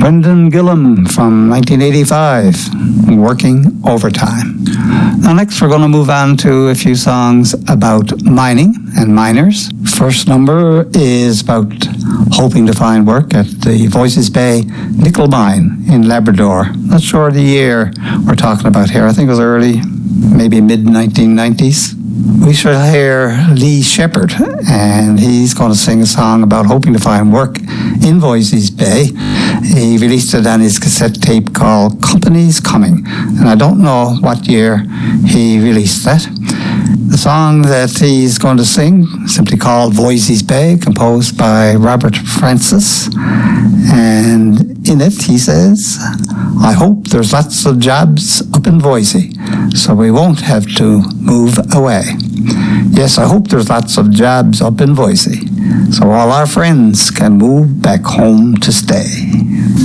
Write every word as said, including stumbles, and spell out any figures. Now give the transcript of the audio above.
Brendan Gillam from nineteen eighty-five, Working Overtime. Now next we're going to move on to a few songs about mining and miners. First number is about hoping to find work at the Voisey's Bay nickel mine in Labrador. Not sure the year we're talking about here. I think it was early, maybe mid nineteen nineties. We should hear Lee Shepherd, and he's going to sing a song about hoping to find work in Voisey's Bay. He released it on his cassette tape called Company's Coming, and I don't know what year he released that. The song that he's going to sing, simply called Voisey's Bay, composed by Robert Francis, and in it he says, I hope there's lots of jobs up in Voisey, so we won't have to move away. Yes, I hope there's lots of jobs up in Voisey, so all our friends can move back home to stay.